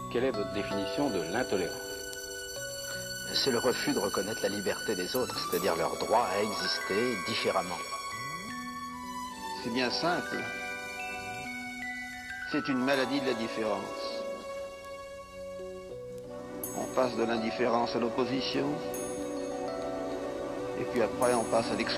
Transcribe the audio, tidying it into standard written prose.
Quelle est votre définition de l'intolérance? C'est le refus de reconnaître la liberté des autres, c'est-à-dire leur droit à exister différemment. C'est bien simple. C'est une maladie de la différence. On passe de l'indifférence à l'opposition, et puis après on passe à l'exclusion.